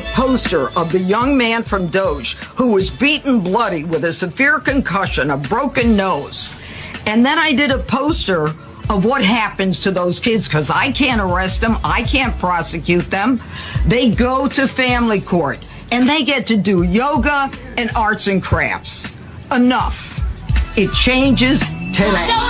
poster of the young man from Doge who was beaten bloody with a severe concussion, a broken nose. And then I did a poster of what happens to those kids, because I can't arrest them, I can't prosecute them. They go to family court, and they get to do yoga and arts and crafts. Enough. It changes today.